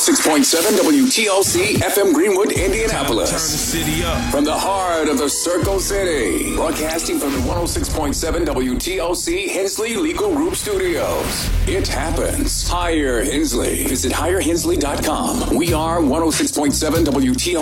106.7 WTLC FM Greenwood, Indianapolis. Turn the city up. From the heart of the Circle City. Broadcasting from the 106.7 WTLC Hensley Legal Group Studios. It happens. Hire Hensley. Visit hirehensley.com. We are 106.7 WTLC.